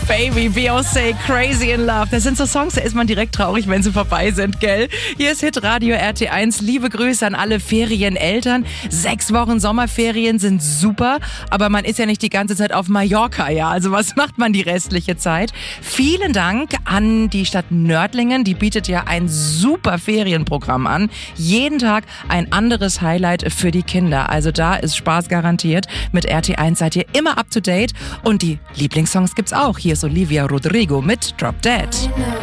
Baby, Beyoncé, Crazy in Love. Das sind so Songs, da ist man direkt traurig, wenn sie vorbei sind, gell? Hier ist Hitradio RT1. Liebe Grüße an alle Ferieneltern. 6 Wochen Sommerferien sind super, aber man ist ja nicht die ganze Zeit auf Mallorca, ja? Also was macht man die restliche Zeit? Vielen Dank an die Stadt Nördlingen. Die bietet ja ein super Ferienprogramm an. Jeden Tag ein anderes Highlight für die Kinder. Also da ist Spaß garantiert. Mit RT1 seid ihr immer up to date. Und die Lieblingssongs gibt's auch. Hier ist Olivia Rodrigo mit Drop Dead.